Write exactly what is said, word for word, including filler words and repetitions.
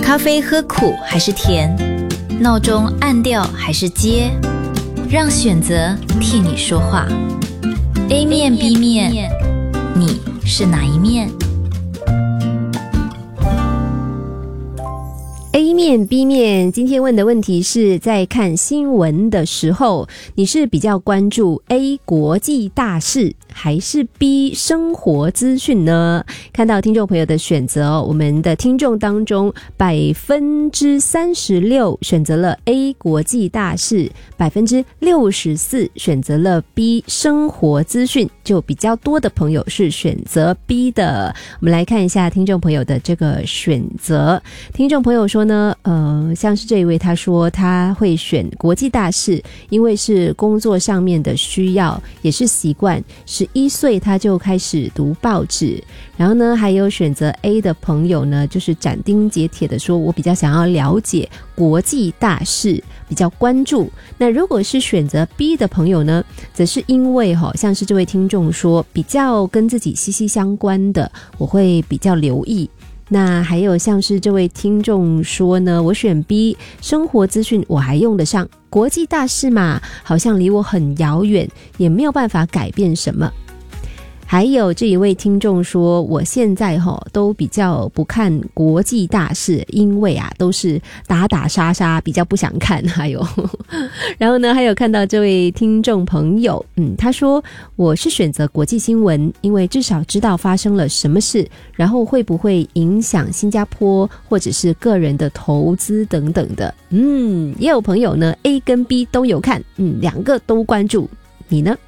咖啡喝苦还是甜？闹钟按掉还是接？让选择替你说话。A 面 B 面，你是哪一面？ A 面 B 面，今天问的问题是在看新闻的时候，你是比较关注 A 国际大事还是 B 生活资讯呢？看到听众朋友的选择哦，我们的听众当中百分之三十六选择了 A 国际大事，百分之六十四选择了 B 生活资讯，就比较多的朋友是选择 B 的。我们来看一下听众朋友的这个选择。听众朋友说呢，呃，像是这一位他说他会选国际大事，因为是工作上面的需要，也是习惯，十一岁他就开始读报纸。然后呢，还有选择 A 的朋友呢，就是斩钉截铁的说，我比较想要了解国际大事，比较关注。那如果是选择 B 的朋友呢，则是因为齁，像是这位听众说，比较跟自己息息相关的，我会比较留意。那还有像是这位听众说呢，我选 B， 生活资讯我还用得上，国际大事嘛，好像离我很遥远，也没有办法改变什么。还有这一位听众说，我现在齁都比较不看国际大事，因为啊都是打打杀杀，比较不想看。还有然后呢，还有看到这位听众朋友，嗯，他说我是选择国际新闻，因为至少知道发生了什么事，然后会不会影响新加坡或者是个人的投资等等的。嗯，也有朋友呢 A 跟 B 都有看，嗯，两个都关注，你呢？